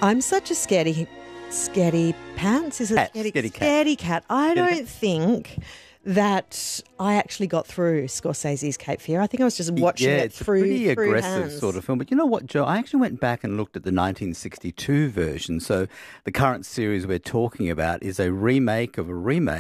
I'm such a scaredy pants. Is it Scaredy cat. Scaredy cat. I don't think that I actually got through Scorsese's Cape Fear. I think I was just watching it through it's a pretty aggressive hands. sort of film. But you know what, Joe? I actually went back and looked at the 1962 version. So the current series we're talking about is a remake of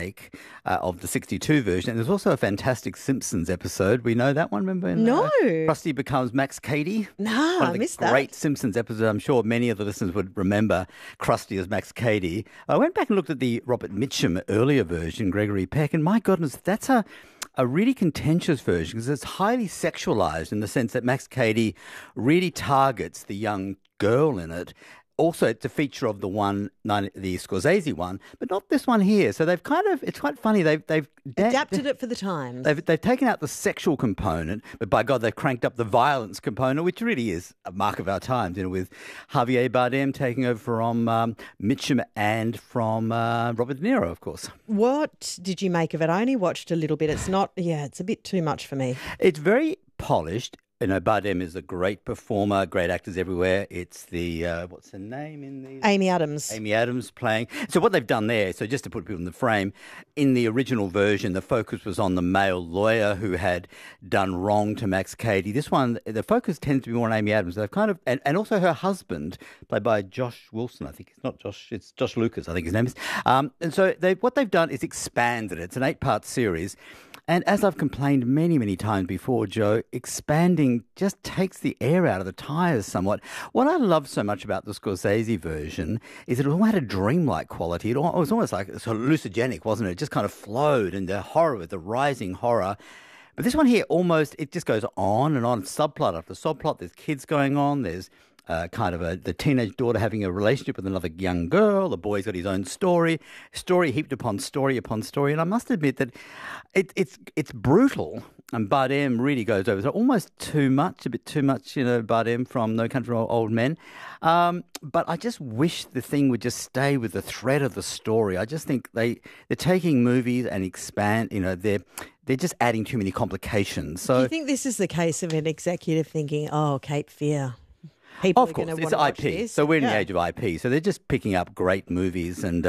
of the 62 version. And there's also a fantastic Simpsons episode. We know that one, remember? No. Krusty becomes Max Cady. Nah, One of I the missed that. great Simpsons episodes. I'm sure many of the listeners would remember Krusty as Max Cady. I went back and looked at the Robert Mitchum earlier version, Gregory Peck, and my goodness, that's a really contentious version because it's highly sexualized in the sense that Max Cady really targets the young girl in it. Also, it's a feature of the Scorsese one, but not this one here. So they've it's quite funny. They've Adapted it for the times. They've taken out the sexual component, but by God, they've cranked up the violence component, which really is a mark of our times, with Javier Bardem taking over from Mitchum and from Robert De Niro, of course. What did you make of it? I only watched a little bit. It's a bit too much for me. It's very polished. Bardem is a great performer, great actors everywhere. It's the, what's her name in the... Amy Adams. Amy Adams playing. So what they've done there, so just to put people in the frame, in the original version, the focus was on the male lawyer who had done wrong to Max Cady. This one, the focus tends to be more on Amy Adams. They've and also her husband, played by Josh Wilson, I think. It's not Josh, it's Josh Lucas, I think his name is. And so what they've done is expanded it. It's an 8-part series. And as I've complained many, many times before, Joe, expanding just takes the air out of the tyres somewhat. What I love so much about the Scorsese version is it all had a dreamlike quality. It was almost like hallucinogenic, wasn't it? It just kind of flowed, and the horror, the rising horror. But this one here, it just goes on and on, subplot after subplot. There's kids going on. There's the teenage daughter having a relationship with another young girl. The boy's got his own story heaped upon story upon story. And I must admit that it's brutal. And Bardem really goes over. So almost a bit too much, Bardem from No Country for Old Men. But I just wish the thing would just stay with the thread of the story. I just think they're taking movies and expand, they're just adding too many complications. So Do you think this is the case of an executive thinking, Cape Fear? People of are course, going to it's want to IP. watch this. So we're in the age of IP. So they're just picking up great movies, and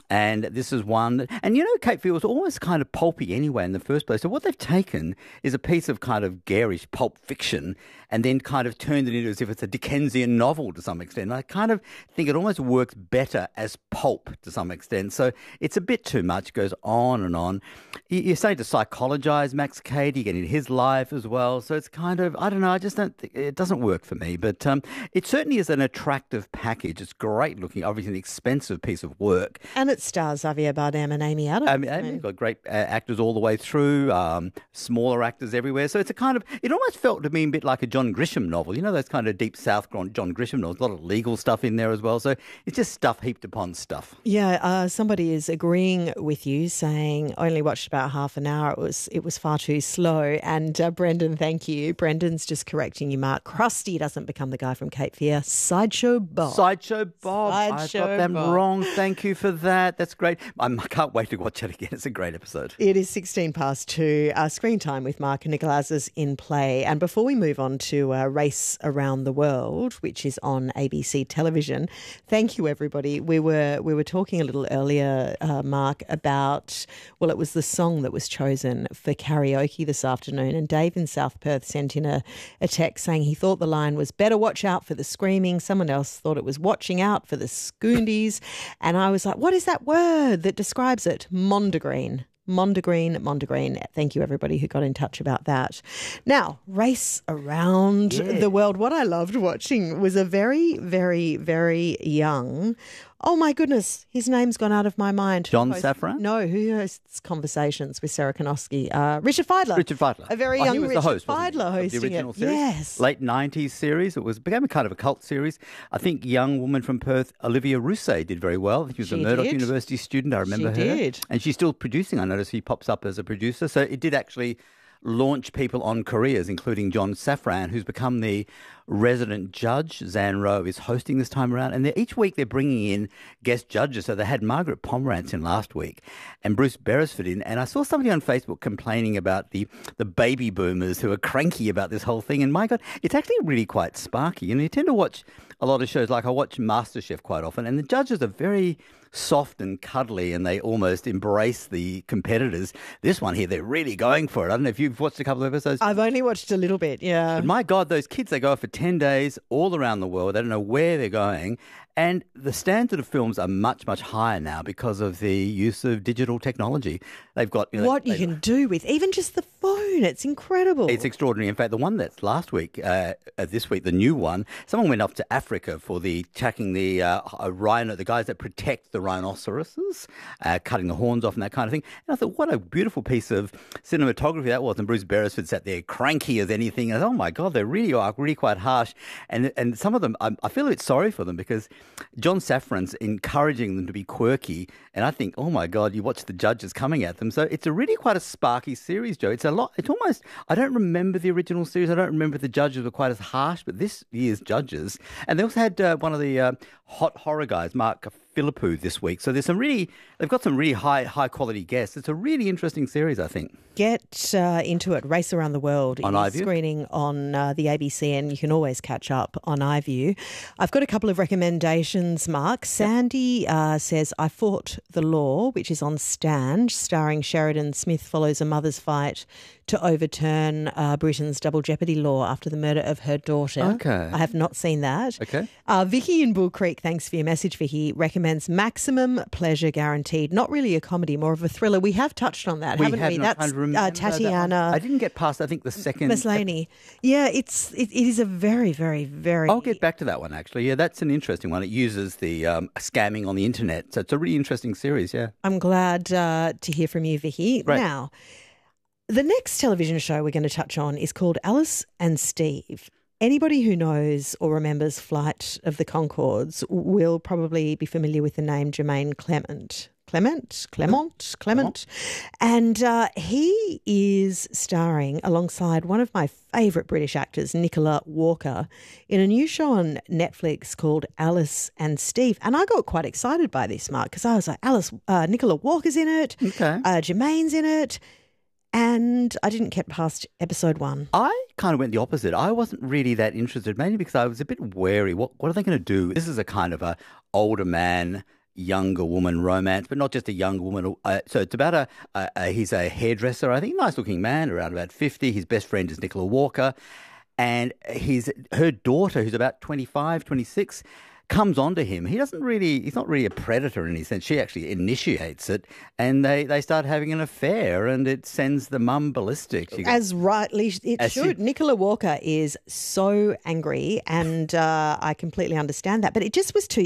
this is one. And Cape Fear was almost kind of pulpy anyway in the first place. So what they've taken is a piece of kind of garish pulp fiction, and then kind of turned it into as if it's a Dickensian novel to some extent. And I kind of think it almost works better as pulp to some extent. So it's a bit too much. It goes on and on. You're saying to psychologize Max Cady, get into his life as well. So it's kind of, I don't know, I just don't think, it doesn't work for me. But it certainly is an attractive package. It's great looking, obviously an expensive piece of work. And it stars Javier Bardem and Amy Adams. You've got great actors all the way through, smaller actors everywhere. So it's it almost felt to me a bit like a John Grisham novel. Those kind of deep South John Grisham novels, a lot of legal stuff in there as well. So it's just stuff heaped upon stuff. Yeah, somebody is agreeing with you, saying I only watched about half an hour. It was far too slow. And Brendan, thank you. Brendan's just correcting you, Mark. Krusty doesn't become the guy from Cape Fear. Sideshow Bob. Sideshow Bob. I got them wrong. Thank you for that. That's great. I can't wait to watch it again. It's a great episode. It is 2:16. Screen time with Mark Nicholas is in play. And before we move on to Race Around the World, which is on ABC television, thank you, everybody. We were talking a little earlier, Mark, about, it was the song that was chosen for karaoke this afternoon. And Dave in South Perth sent in a text saying he thought the line was better watch out for the screaming. Someone else thought it was watching out for the scoondies. And I was like, what is that word that describes it? Mondegreen. Mondegreen. Thank you, everybody who got in touch about that. Now, Race Around the World. What I loved watching was a very, very, very young... Oh, my goodness. His name's gone out of my mind. John Safran? No, who hosts Conversations with Sarah Konoski? Richard Fidler. A very young Richard Fidler hosting the original it. Series? Yes. Late 90s series. It became a kind of a cult series. I think young woman from Perth, Olivia Rousset, did very well. She was a Murdoch University student. I remember her. She did. And she's still producing. I notice he pops up as a producer. So it did actually launch people on careers, including John Safran, who's become the resident judge. Zan Rowe is hosting this time around, and each week they're bringing in guest judges. So they had Margaret Pomerantz in last week and Bruce Beresford in, and I saw somebody on Facebook complaining about the baby boomers who are cranky about this whole thing, and my God, it's actually really quite sparky. You tend to watch a lot of shows, like I watch MasterChef quite often, and the judges are very soft and cuddly, and they almost embrace the competitors. This one here, they're really going for it. I don't know if you've watched a couple of episodes. I've only watched a little bit, yeah. But my God, those kids, they go for 10 days all around the world. They don't know where they're going. And the standard of films are much, much higher now because of the use of digital technology. They've got... what you can do with even just the phone. It's incredible. It's extraordinary. In fact, the one that's last week, this week, the new one, someone went off to Africa for tracking the rhino, the guys that protect the rhinoceroses, cutting the horns off and that kind of thing. And I thought, what a beautiful piece of cinematography that was. And Bruce Beresford sat there cranky as anything. And oh my God, they really are really quite harsh. And some of them, I feel a bit sorry for them because John Safran's encouraging them to be quirky. And I think, oh my God, you watch the judges coming at them. So it's really quite a sparky series, Joe. It's a lot. It's almost, I don't remember the original series. I don't remember if the judges were quite as harsh, but this year's judges. And they also had one of the hot horror guys, Mark Philippou, this week. So they've got some really high quality guests. It's a really interesting series, I think. Get into it. Race Around the World on is iView? Screening on the ABC, and you can always catch up on iView. I've got a couple of recommendations, Mark. Sandy says, I Fought the Law, which is on Stan, starring Sheridan Smith, follows a mother's fight to overturn Britain's double jeopardy law after the murder of her daughter. Okay. I have not seen that. Okay. Vicky in Bull Creek, thanks for your message, Vicky, recommends Maximum Pleasure Guaranteed. Not really a comedy, more of a thriller. We have touched on that, haven't we? That's Tatiana. I didn't get past, I think, the second. Maslany. Yeah, it is a very, very, very... I'll get back to that one, actually. Yeah, that's an interesting one. It uses the scamming on the internet. So it's a really interesting series, yeah. I'm glad to hear from you, Vicky. Right. Now, the next television show we're going to touch on is called Alice and Steve. Anybody who knows or remembers Flight of the Conchords will probably be familiar with the name Jermaine Clement. Clement. And he is starring alongside one of my favourite British actors, Nicola Walker, in a new show on Netflix called Alice and Steve. And I got quite excited by this, Mark, because I was like, Nicola Walker's in it. Okay. Jermaine's in it. And I didn't get past episode 1. I kind of went the opposite. I wasn't really that interested, mainly because I was a bit wary. What are they going to do? This is a kind of a older man, younger woman romance, but not just a younger woman. So it's about he's a hairdresser, I think, nice looking man, around about 50. His best friend is Nicola Walker. And her daughter, who's about 25, 26, comes onto him. He's not really a predator in any sense. She actually initiates it, and they start having an affair, and it sends the mum ballistic. As rightly it should. Nicola Walker is so angry, and I completely understand that. But it just was too